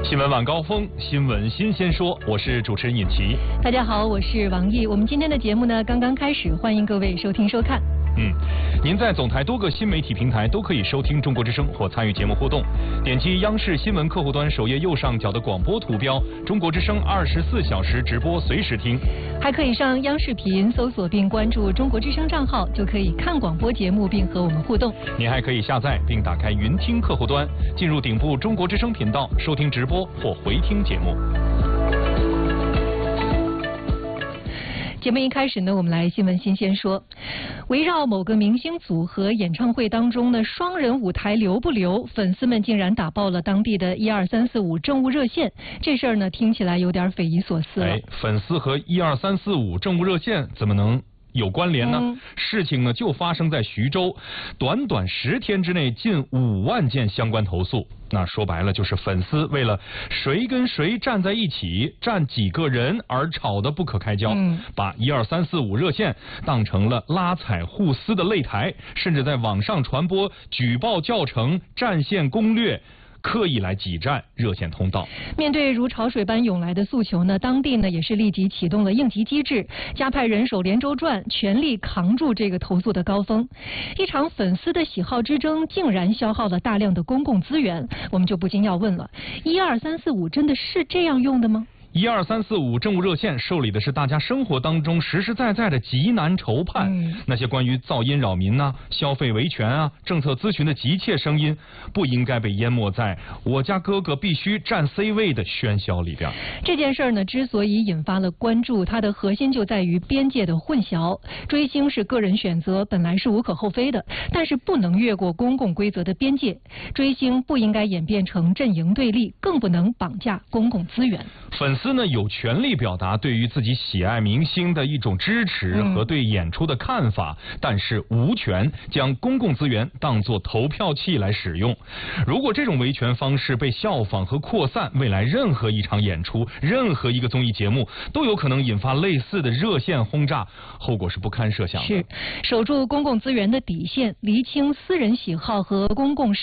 新闻晚高峰，新闻新鲜说，我是主持人尹奇。 大家好，我是王毅。我们今天的节目呢刚刚开始，欢迎各位收听收看。 您在总台多个新媒体平台都可以收听中国之声或参与节目互动。点击央视新闻客户端首页右上角的广播图标，中国之声24小时直播随时听。 还可以上央视频搜索并关注中国之声账号，就可以看广播节目并和我们互动。 您还可以下载并打开云听客户端，进入顶部中国之声频道收听直播或回听节目。 节目一开始呢，我们来新闻新鲜说，围绕某个明星组合演唱会当中呢，双人舞台留不留，粉丝们竟然打爆了当地的12345政务热线。这事儿呢，听起来有点匪夷所思了。 粉丝和12345政务热线怎么能有关联呢？事情呢就发生在徐州，短短10天之内近5万件相关投诉。那说白了就是粉丝为了谁跟谁站在一起，站几个人而吵得不可开交，把12345热线当成了拉踩互撕的擂台，甚至在网上传播举报教程、战线攻略，刻意来挤占热线通道。 面对如潮水般涌来的诉求呢，当地呢也是立即启动了应急机制，加派人手连轴转，全力扛住这个投诉的高峰。一场粉丝的喜好之争，竟然消耗了大量的公共资源，我们就不禁要问了：12345真的是这样用的吗 ？12345政务热线受理的是大家生活当中实实在在的急难愁盼，那些关于噪音扰民啊、消费维权啊、政策咨询的急切声音，不应该被淹没在我家哥哥必须占 C 位的喧嚣里边。 这件事呢，之所以引发了关注，它的核心就在于边界的混淆。追星是个人选择，本来是无可厚非的，但是不能越过公共规则的边界。追星不应该演变成阵营对立，更不能绑架公共资源。 粉丝呢有权利表达对于自己喜爱明星的一种支持和对演出的看法，但是无权将公共资源当作投票器来使用。如果这种维权方式被效仿和扩散，未来任何一场演出、任何一个综艺节目都有可能引发类似的热线轰炸，后果是不堪设想的。 是守住公共资源的底线，厘清私人喜好和公共